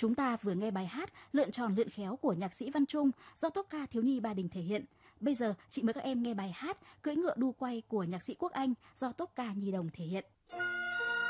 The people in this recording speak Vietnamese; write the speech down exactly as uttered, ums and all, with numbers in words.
Chúng ta vừa nghe bài hát Lượn tròn lượn khéo của nhạc sĩ Văn Trung do tốp ca thiếu nhi Ba Đình thể hiện. Bây giờ chị mời các em nghe bài hát Cưỡi ngựa đu quay của nhạc sĩ Quốc Anh do tốp ca Nhi Đồng thể hiện.